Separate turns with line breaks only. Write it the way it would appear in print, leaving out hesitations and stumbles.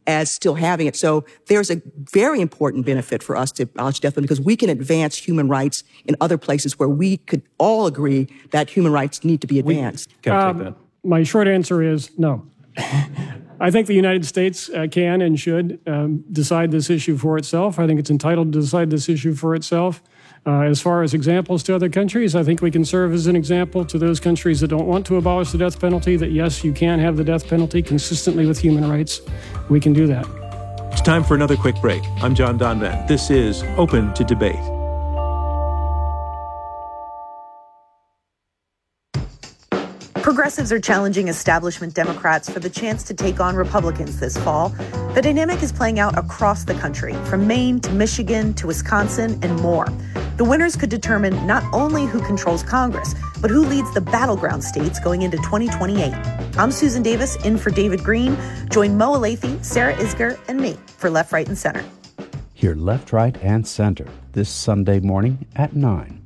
as still having it. So there's a very important benefit for us to abolish death penalty because we can advance human rights in other places where we could all agree that human rights need to be advanced.
Can't take that.
My short answer is no. I think the United States can and should decide this issue for itself. I think it's entitled to decide this issue for itself. As far as examples to other countries, I think we can serve as an example to those countries that don't want to abolish the death penalty, that yes, you can have the death penalty consistently with human rights. We can do that.
It's time for another quick break. I'm John Donvan. This is Open to Debate.
Progressives are challenging establishment Democrats for the chance to take on Republicans this fall. The dynamic is playing out across the country, from Maine to Michigan to Wisconsin and more. The winners could determine not only who controls Congress, but who leads the battleground states going into 2028. I'm Susan Davis, in for David Green. Join Mo Alathe, Sarah Isger, and me for Left, Right, and Center.
Hear Left, Right, and Center this Sunday morning at 9.